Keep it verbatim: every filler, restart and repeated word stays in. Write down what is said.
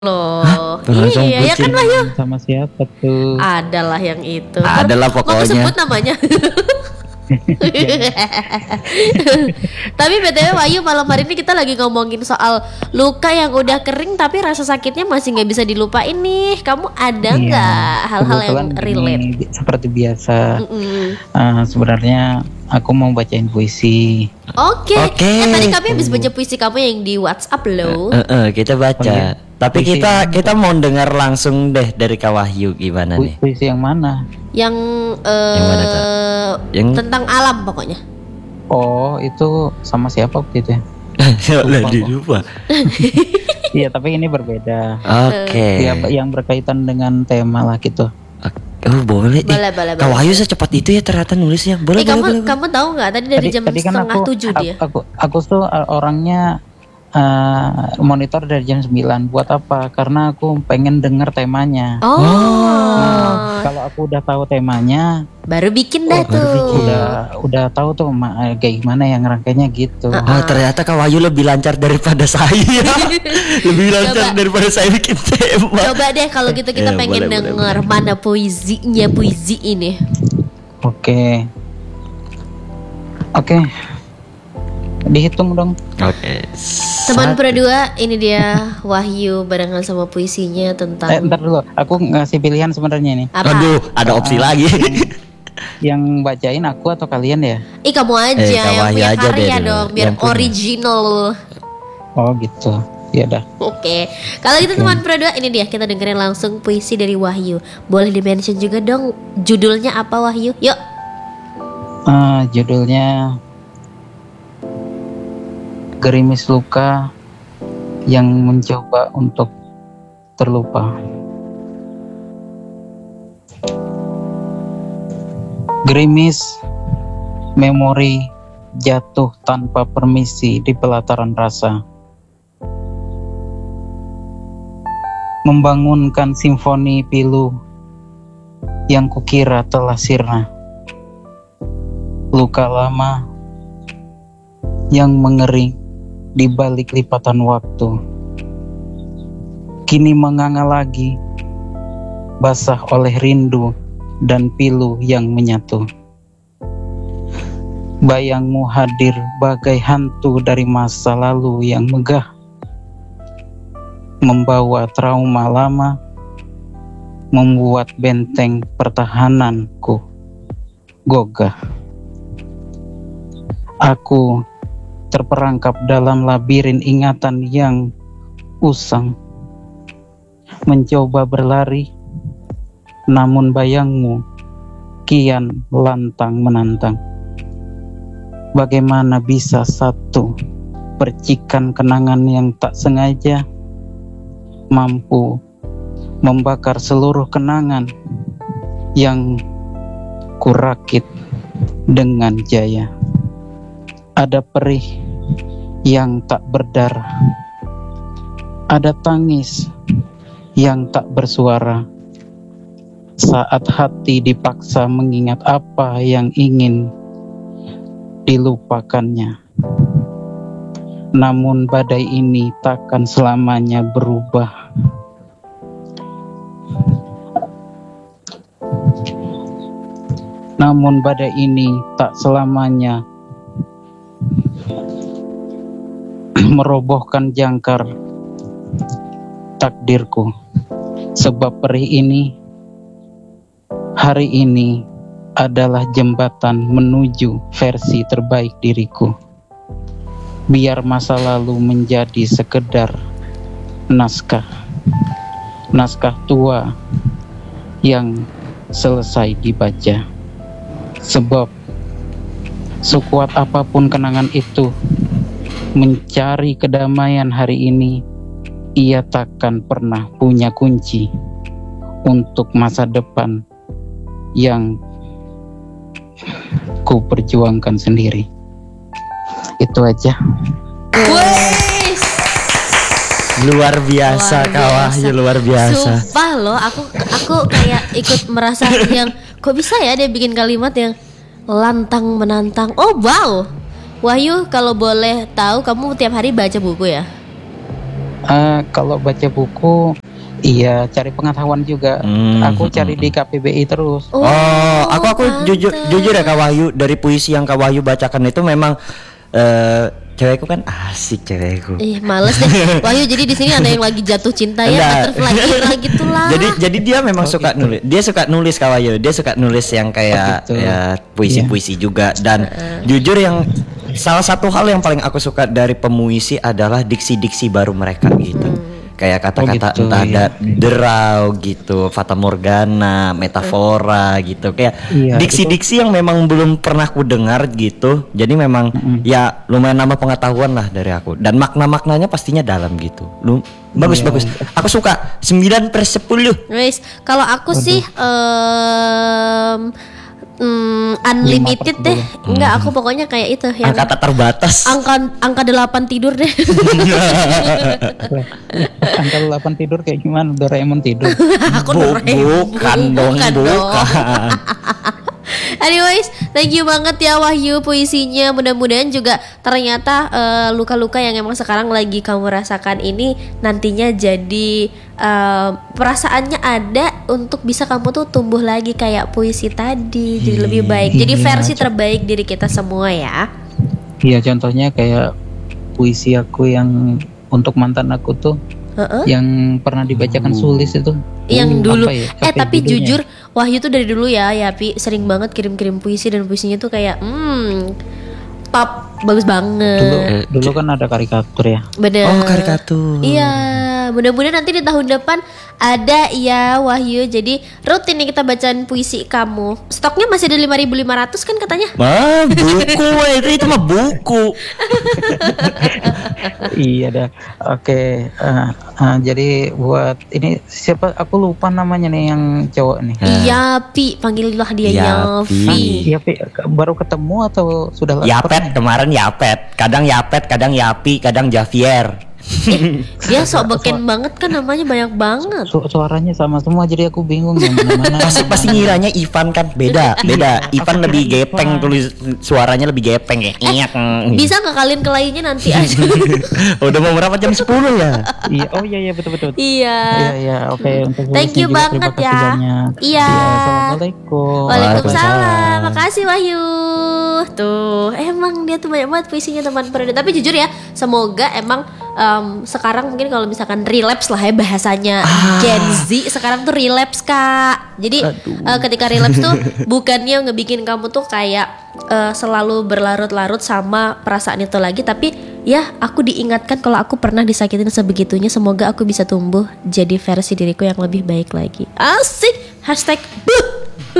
loh. Langsung Iya, ya kan bucin. Wahyu? Sama siapa tuh? Adalah yang itu. Adalah Mau aku pokoknya. sebut namanya. Tapi B T W Wahyu, malam hari ini kita lagi ngomongin soal luka yang udah kering tapi rasa sakitnya masih nggak bisa dilupain nih. Kamu ada nggak hal-hal yang kebetulan relate? gini, seperti biasa. Mm-mm. Uh, sebenarnya aku mau bacain puisi. Oke. Oke. Eh, tadi kami habis baca puisi kamu yang di WhatsApp loh. Eh, eh, kita baca. Oh, iya. Tapi Puisi kita yang- kita mau dengar langsung deh dari Kak Wahyu gimana Pu- nih? Puisi yang mana? Yang eh, Yang mana, Kak? Yang- tentang alam pokoknya. Oh, itu sama siapa waktu itu ya? Lah Lupa, dilupa. Iya, tapi ini berbeda. Oke. Ya, yang berkaitan dengan tema lah gitu. Oh boleh nih. Boleh, boleh, Kak boleh. Wahyu secepat itu ya ternyata nulisnya. Boleh Eh, boleh kamu boleh. boleh. kamu tahu nggak tadi dari jam kan setengah aku, tujuh aku, dia. Aku, aku tuh uh, orangnya uh, monitor dari jam sembilan. Buat apa? Karena aku pengen denger temanya. Oh, Nah, kalau aku udah tahu temanya, baru bikin dah Oh, baru tuh. bikin. udah udah tahu tuh ma- kayak gimana yang rangkainya gitu. Ah. Oh ternyata Kak Wahyu lebih lancar daripada saya. Lebih lancar Coba. daripada saya bikin tema. Coba deh kalau gitu kita Ya, pengen boleh, boleh, denger mana puisinya puisi ini. Oke. Oke. Dihitung dong. Oke. Teman Satu. Pro dua, ini dia Wahyu barengan sama puisinya tentang Eh, ntar dulu. Aku ngasih pilihan sebenarnya nih. apa? Aduh, ada opsi Ah, lagi. Yang bacain aku atau kalian ya? Ih kamu aja Eh, Kak yang Wahyu punya aja deh karya dulu. dong, biar Yang punya. original. Oh gitu. Ya dah. Oke, kalau gitu teman Pro dua, ini dia kita dengerin langsung puisi dari Wahyu. Boleh di-mention juga dong judulnya apa Wahyu? Yuk. Ah, judulnya Gerimis Luka yang mencoba untuk terlupa. Gerimis memori jatuh tanpa permisi di pelataran rasa, membangunkan simfoni pilu yang kukira telah sirna. Luka lama yang mengering di balik lipatan waktu, kini menganga lagi, basah oleh rindu dan pilu yang menyatu. Bayangmu hadir bagai hantu dari masa lalu yang megah, membawa trauma lama, membuat benteng pertahananku gogah. Aku terperangkap dalam labirin ingatan yang usang, mencoba berlari, namun bayangmu kian lantang menantang. Bagaimana bisa satu percikan kenangan yang tak sengaja mampu membakar seluruh kenangan yang kurakit dengan jaya. Ada perih yang tak berdarah, ada tangis yang tak bersuara, saat hati dipaksa mengingat apa yang ingin dilupakannya. Namun badai ini takkan selamanya berubah. Namun badai ini tak selamanya merobohkan jangkar takdirku. Sebab perih ini, hari ini adalah jembatan menuju versi terbaik diriku. Biar masa lalu menjadi sekedar naskah, naskah tua yang selesai dibaca. Sebab sekuat apapun kenangan itu mencari kedamaian hari ini, ia takkan pernah punya kunci untuk masa depan yang ku perjuangkan sendiri. Itu aja. Wes. Luar biasa Luar Kak Wahyu, luar biasa. Sumpah loh, aku aku kayak ikut merasa yang kok bisa ya dia bikin kalimat yang lantang menantang. Oh wow. Wahyu, kalau boleh tahu kamu tiap hari baca buku ya? Eh, kalau baca buku, iya cari pengetahuan juga. Hmm, Aku cari hmm, di K P B I terus. Oh, aku aku jujur pantes. jujur ya Kak Wahyu, dari puisi yang Kak Wahyu bacakan itu memang eh cewekku kan asik cewekku. Ih, males deh. Wahyu, jadi di sini ada yang lagi jatuh cinta ya, Enggak. butterfly era gitu lah. Jadi jadi dia memang Oh, suka gitu. nulis. Dia suka nulis Kak Wahyu. Dia suka nulis yang kayak Oh, gitu. ya puisi-puisi juga, dan jujur yang salah satu hal yang paling aku suka dari pemuisi adalah diksi-diksi baru mereka gitu. Kayak kata-kata Oh, gitu, entah iya. ada derau gitu, fata morgana, metafora gitu. Kayak Iya, diksi-diksi yang memang belum pernah ku dengar gitu. Jadi memang ya lumayan nambah pengetahuan lah dari aku. Dan makna-maknanya pastinya dalam gitu. Lu bagus Iya. bagus. Aku suka sembilan per sepuluh. Guys, kalau aku sih em, mm, unlimited Lima per deh. Enggak, aku pokoknya kayak itu yang Angka tak terbatas. angka angka delapan tidur deh. Angka delapan tidur kayak gimana? Doraemon tidur. Aku Bu- Doraemon. bukan dong, Bukan dong. bukan. Anyways, thank you banget ya Wahyu puisinya. Mudah-mudahan juga ternyata eh, luka-luka yang emang sekarang lagi kamu rasakan ini nantinya jadi eh, perasaannya ada untuk bisa kamu tuh tumbuh lagi kayak puisi tadi, jadi lebih baik. Jadi Iya, versi Cak. terbaik diri kita semua ya. Iya, contohnya kayak puisi aku yang untuk mantan aku tuh, Heeh. yang pernah dibacakan Sulis itu. Yang Uh, dulu apa ya? eh Apa tapi judulnya? jujur Wahyu tuh dari dulu ya ya Pi sering banget kirim-kirim puisi, dan puisinya tuh kayak hmm top, bagus Dulu, banget. dulu kan ada karikatur ya. Bener. Oh, karikatur. Iya, mudah-mudahan nanti di tahun depan ada ya Wahyu. Jadi rutin nih kita bacaan puisi kamu. Stoknya masih ada lima ribu lima ratus kan katanya? Mah, buku itu itu mah buku. Iya dah. Oke. eh, eh, jadi buat ini siapa? Aku lupa namanya nih yang cowok nih. Iya, Pi, panggillah dia Iya, Yapi. Pi. Iya, Pi, baru ketemu atau sudah Yapet kemarin Yapet, kadang Yapet, kadang Yapi, kadang Javier. Dia sok beken banget kan, namanya banyak banget. Su- suaranya sama semua, jadi aku bingung yang mana-mana. Pasti pasti ngiranya Ivan kan beda, beda. Ivan lebih gepeng, tulis suaranya lebih gepeng ya. Iyak. Bisa nggak kalian kelainnya nanti aja? Udah mau berapa jam sepuluh ya? Iya, oh iya iya betul betul. Iya. Iya iya, oke, untuk Thank voice-nya you juga banget terima kasih ya. banyak. Iya. Assalamualaikum. Waalaikumsalam. Waalaikumsalam. Makasih Wahyu. Tuh, emang dia tuh banyak banget puisinya teman periode. Tapi jujur ya, semoga emang em, sekarang mungkin kalau misalkan relapse lah ya bahasanya Gen Z sekarang tuh relapse Kak. Jadi eh, ketika relapse tuh bukannya ngebikin kamu tuh kayak eh, selalu berlarut-larut sama perasaan itu lagi, tapi ya aku diingatkan kalau aku pernah disakitin sebegitunya. Semoga aku bisa tumbuh jadi versi diriku yang lebih baik lagi. Asik. Hashtag buh.